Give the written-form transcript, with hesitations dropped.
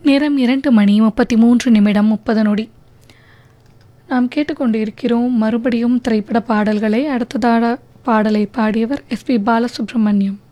நேரம் 2:33:30. நாம் கேட்டுக்கொண்டிருக்கிறோம் மறுபடியும் திரைப்பட பாடல்களை. அடுத்ததாக பாடலை பாடியவர் எஸ்பி பாலசுப்ரமணியம்.